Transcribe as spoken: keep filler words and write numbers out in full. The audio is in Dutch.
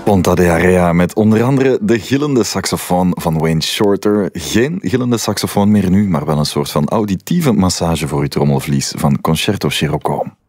Ponta de Area met onder andere de gillende saxofoon van Wayne Shorter. Geen gillende saxofoon meer nu, maar wel een soort van auditieve massage voor uw trommelvlies van Concerto Scirocco.